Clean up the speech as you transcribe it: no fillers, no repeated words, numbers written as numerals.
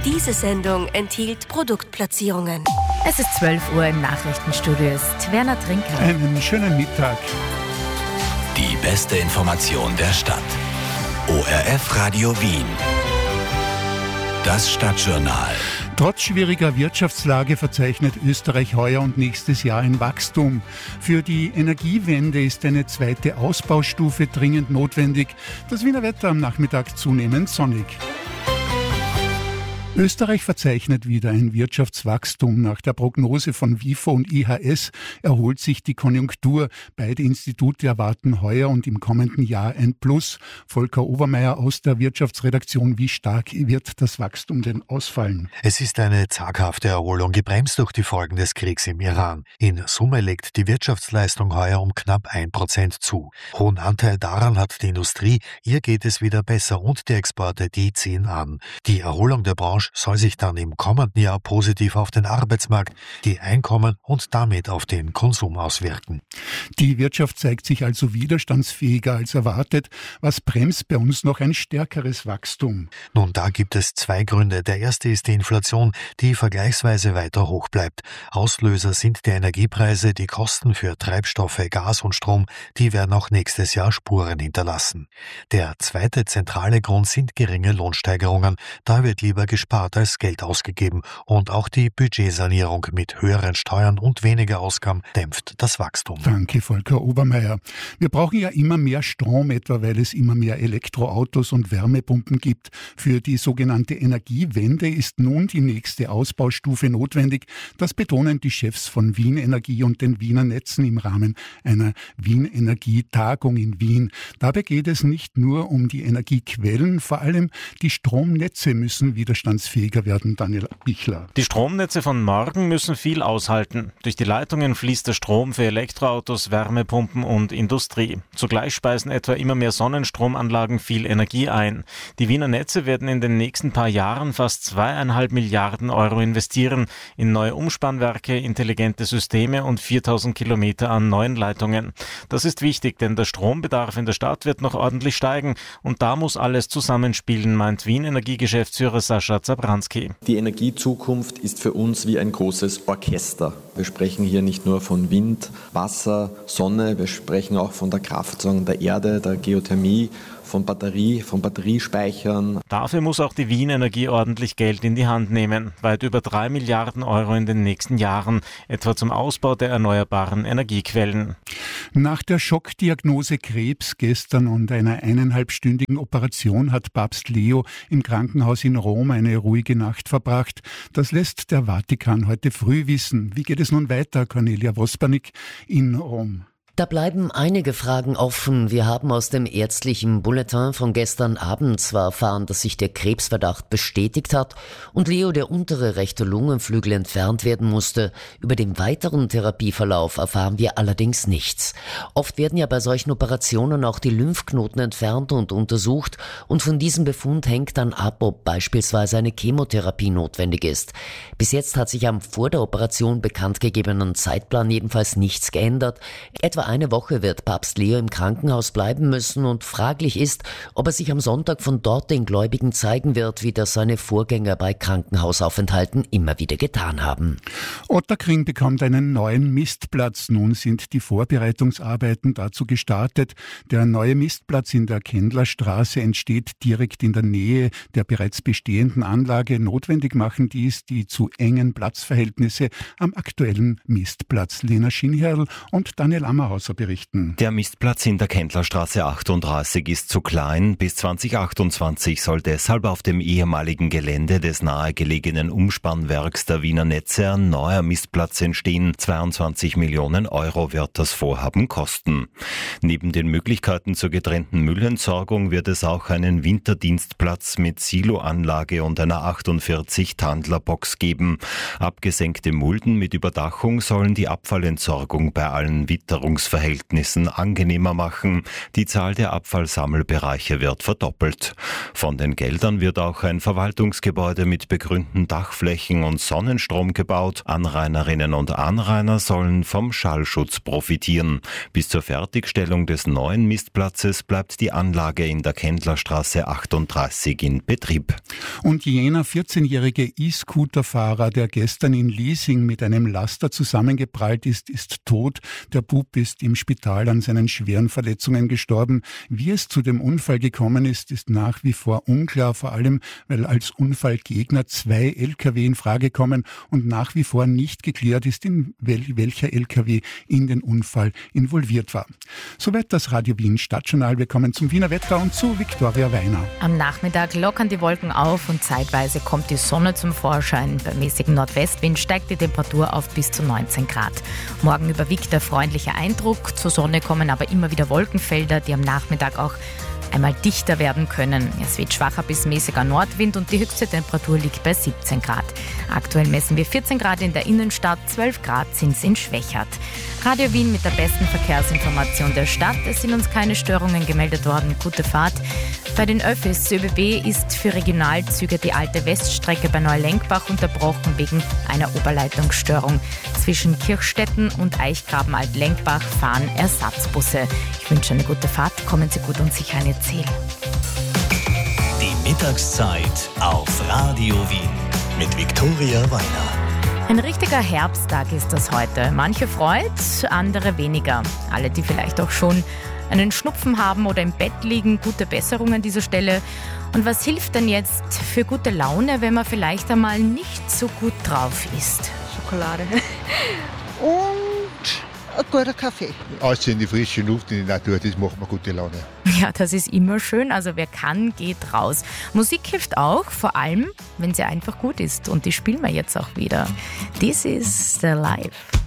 Diese Sendung enthielt Produktplatzierungen. Es ist 12 Uhr im Nachrichtenstudio, ist Werner Trinker. Einen schönen Mittag. Die beste Information der Stadt. ORF Radio Wien. Das Stadtjournal. Trotz schwieriger Wirtschaftslage verzeichnet Österreich heuer und nächstes Jahr ein Wachstum. Für die Energiewende ist eine zweite Ausbaustufe dringend notwendig. Das Wiener Wetter am Nachmittag zunehmend sonnig. Österreich verzeichnet wieder ein Wirtschaftswachstum. Nach der Prognose von WIFO und IHS erholt sich die Konjunktur. Beide Institute erwarten heuer und im kommenden Jahr ein Plus. Volker Obermeier aus der Wirtschaftsredaktion. Wie stark wird das Wachstum denn ausfallen? Es ist eine zaghafte Erholung, gebremst durch die Folgen des Kriegs im Iran. In Summe legt die Wirtschaftsleistung heuer um knapp 1% zu. Hohen Anteil daran hat die Industrie. Ihr geht es wieder besser und die Exporte, die ziehen an. Die Erholung der Branche soll sich dann im kommenden Jahr positiv auf den Arbeitsmarkt, die Einkommen und damit auf den Konsum auswirken. Die Wirtschaft zeigt sich also widerstandsfähiger als erwartet. Was bremst bei uns noch ein stärkeres Wachstum? Nun, da gibt es zwei Gründe. Der erste ist die Inflation, die vergleichsweise weiter hoch bleibt. Auslöser sind die Energiepreise, die Kosten für Treibstoffe, Gas und Strom, die werden auch nächstes Jahr Spuren hinterlassen. Der zweite zentrale Grund sind geringe Lohnsteigerungen. Da wird lieber gespart als Geld ausgegeben und auch die Budgetsanierung mit höheren Steuern und weniger Ausgaben dämpft das Wachstum. Danke, Volker Obermeier. Wir brauchen ja immer mehr Strom, etwa weil es immer mehr Elektroautos und Wärmepumpen gibt. Für die sogenannte Energiewende ist nun die nächste Ausbaustufe notwendig. Das betonen die Chefs von Wien Energie und den Wiener Netzen im Rahmen einer Wien Energie-Tagung in Wien. Dabei geht es nicht nur um die Energiequellen, vor allem die Stromnetze müssen widerstandsfähiger werden, Daniel Bichler. Die Stromnetze von morgen müssen viel aushalten. Durch die Leitungen fließt der Strom für Elektroautos, Wärmepumpen und Industrie. Zugleich speisen etwa immer mehr Sonnenstromanlagen viel Energie ein. Die Wiener Netze werden in den nächsten paar Jahren fast 2,5 Milliarden Euro investieren in neue Umspannwerke, intelligente Systeme und 4000 Kilometer an neuen Leitungen. Das ist wichtig, denn der Strombedarf in der Stadt wird noch ordentlich steigen und da muss alles zusammenspielen, meint Wien Energiegeschäftsführer Sascha Zabranski. Die Energiezukunft ist für uns wie ein großes Orchester. Wir sprechen hier nicht nur von Wind, Wasser, Sonne, wir sprechen auch von der Kraft der Erde, der Geothermie, von Batteriespeichern. Dafür muss auch die Wien Energie ordentlich Geld in die Hand nehmen. Weit über 3 Milliarden Euro in den nächsten Jahren, etwa zum Ausbau der erneuerbaren Energiequellen. Nach der Schockdiagnose Krebs gestern und einer 1,5-stündigen Operation hat Papst Leo im Krankenhaus in Rom eine ruhige Nacht verbracht. Das lässt der Vatikan heute früh wissen. Wie geht es nun weiter, Cornelia Wospanik in Rom? Da bleiben einige Fragen offen. Wir haben aus dem ärztlichen Bulletin von gestern Abend zwar erfahren, dass sich der Krebsverdacht bestätigt hat und Leo der untere rechte Lungenflügel entfernt werden musste. Über den weiteren Therapieverlauf erfahren wir allerdings nichts. Oft werden ja bei solchen Operationen auch die Lymphknoten entfernt und untersucht und von diesem Befund hängt dann ab, ob beispielsweise eine Chemotherapie notwendig ist. Bis jetzt hat sich am vor der Operation bekannt gegebenen Zeitplan jedenfalls nichts geändert. Etwa eine Woche wird Papst Leo im Krankenhaus bleiben müssen und fraglich ist, ob er sich am Sonntag von dort den Gläubigen zeigen wird, wie das seine Vorgänger bei Krankenhausaufenthalten immer wieder getan haben. Ottakring bekommt einen neuen Mistplatz. Nun sind die Vorbereitungsarbeiten dazu gestartet. Der neue Mistplatz in der Kendlerstraße entsteht direkt in der Nähe der bereits bestehenden Anlage. Notwendig machen dies die zu engen Platzverhältnisse am aktuellen Mistplatz. Lena Schinherl und Daniel Ammerhauser berichten. Der Mistplatz in der Kendlerstraße 38 ist zu klein. Bis 2028 soll deshalb auf dem ehemaligen Gelände des nahegelegenen Umspannwerks der Wiener Netze ein neuer Mistplatz entstehen. 22 Millionen Euro wird das Vorhaben kosten. Neben den Möglichkeiten zur getrennten Müllentsorgung wird es auch einen Winterdienstplatz mit Siloanlage und einer 48-Tandlerbox geben. Abgesenkte Mulden mit Überdachung sollen die Abfallentsorgung bei allen Witterungsfällen Lebensverhältnissen angenehmer machen. Die Zahl der Abfallsammelbereiche wird verdoppelt. Von den Geldern wird auch ein Verwaltungsgebäude mit begrünten Dachflächen und Sonnenstrom gebaut. Anrainerinnen und Anrainer sollen vom Schallschutz profitieren. Bis zur Fertigstellung des neuen Mistplatzes bleibt die Anlage in der Kendlerstraße 38 in Betrieb. Und jener 14-jährige E-Scooter-Fahrer, der gestern in Liesing mit einem Laster zusammengeprallt ist, ist tot. Der Bub ist im Spital an seinen schweren Verletzungen gestorben. Wie es zu dem Unfall gekommen ist, ist nach wie vor unklar, vor allem weil als Unfallgegner 2 Lkw in Frage kommen und nach wie vor nicht geklärt ist, in welcher Lkw in den Unfall involviert war. Soweit das Radio Wien Stadtjournal. Wir kommen zum Wiener Wetter und zu Viktoria Weiner. Am Nachmittag lockern die Wolken auf und zeitweise kommt die Sonne zum Vorschein. Bei mäßigem Nordwestwind steigt die Temperatur auf bis zu 19 Grad. Morgen überwiegt der freundliche Eindruck. Zur Sonne kommen aber immer wieder Wolkenfelder, die am Nachmittag auch einmal dichter werden können. Es weht schwacher bis mäßiger Nordwind und die höchste Temperatur liegt bei 17 Grad. Aktuell messen wir 14 Grad in der Innenstadt, 12 Grad sind es in Schwächert. Radio Wien mit der besten Verkehrsinformation der Stadt. Es sind uns keine Störungen gemeldet worden. Gute Fahrt. Bei den Öffis ÖBB ist für Regionalzüge die alte Weststrecke bei Neulenkbach unterbrochen wegen einer Oberleitungsstörung. Zwischen Kirchstetten und Eichgraben-Altlenkbach fahren Ersatzbusse. Ich wünsche eine gute Fahrt. Kommen Sie gut und sicher an Ihr Ziel. Die Mittagszeit auf Radio Wien mit Viktoria Weiner. Ein richtiger Herbsttag ist das heute. Manche freut, andere weniger. Alle, die vielleicht auch schon einen Schnupfen haben oder im Bett liegen, gute Besserung an dieser Stelle. Und was hilft denn jetzt für gute Laune, wenn man vielleicht einmal nicht so gut drauf ist? Schokolade und ein guter Kaffee. Aussehen in die frische Luft, in die Natur, das macht mir gute Laune. Ja, das ist immer schön. Also wer kann, geht raus. Musik hilft auch, vor allem, wenn sie einfach gut ist. Und die spielen wir jetzt auch wieder. This is the life.